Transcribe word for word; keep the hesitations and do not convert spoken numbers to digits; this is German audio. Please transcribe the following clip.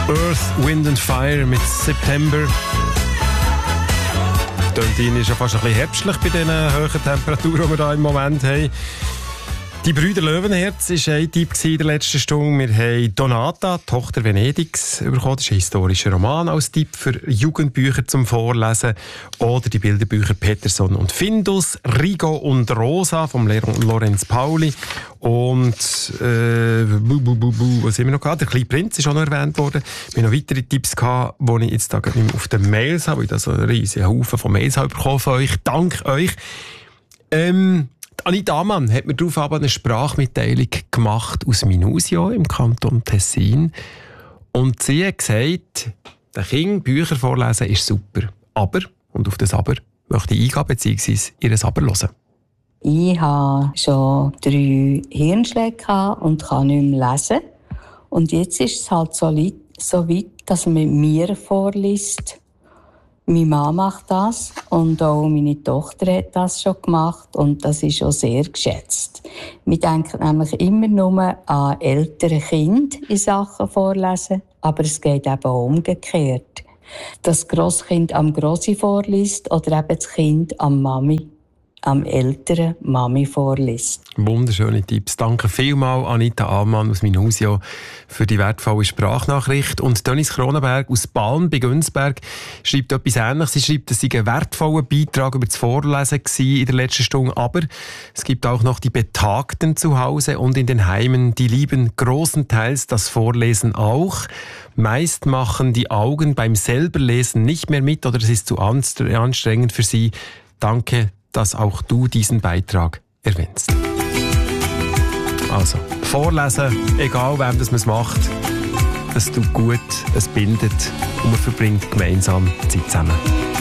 Earth, Wind and Fire mit September. Tönt ist ja fast ein bisschen herbstlich bei den hohen Temperaturen, die wir hier im Moment haben. Die Brüder Löwenherz war ein Tipp in der letzten Stunde. Wir haben Donata, Tochter Venedigs, bekommen. Das ist ein historischer Roman als Tipp für Jugendbücher zum Vorlesen. Oder die Bilderbücher Peterson und Findus, Rigo und Rosa vom Lorenz Pauli. Und äh, bu, bu, bu, bu, was haben wir noch gehabt? Der kleine Prinz ist auch noch erwähnt worden. Wir haben noch weitere Tipps gehabt, die ich jetzt da nicht mehr auf den Mails habe, weil ich da so einen riesigen Haufen von Mails habe bekommen von euch. Dank euch. Ähm, Anita Amann hat mir darauf aber eine Sprachmitteilung gemacht aus Minusio im Kanton Tessin. Und sie hat gesagt, den Kindern Bücher vorlesen ist super. Aber, und auf das Aber möchte ich eingehen, beziehungsweise ihr Aber hören. Ich hatte schon drei Hirnschläge und kann nicht mehr lesen. Und jetzt ist es halt so weit, dass man mir vorliest. Meine Mama macht das und auch meine Tochter hat das schon gemacht und das ist auch sehr geschätzt. Wir denken nämlich immer nur an ältere Kinder in Sachen Vorlesen, aber es geht eben auch umgekehrt. Dass das Grosskind am Grossi vorliest oder eben das Kind am Mami, am älteren Mami vorliest. Wunderschöne Tipps. Danke vielmals Anita Amann aus Minusio für die wertvolle Sprachnachricht. Und Dennis Kronenberg aus Balm bei Günzberg schreibt etwas Ähnliches. Sie schreibt, es sei ein wertvoller Beitrag über das Vorlesen in der letzten Stunde. Aber es gibt auch noch die Betagten zu Hause und in den Heimen. Die lieben großenteils das Vorlesen auch. Meist machen die Augen beim Selberlesen nicht mehr mit oder es ist zu anstrengend für sie. Danke, dass auch du diesen Beitrag erwähnst. Also, vorlesen, egal wem das man es macht, es tut gut, es bindet und man verbringt gemeinsam Zeit zusammen.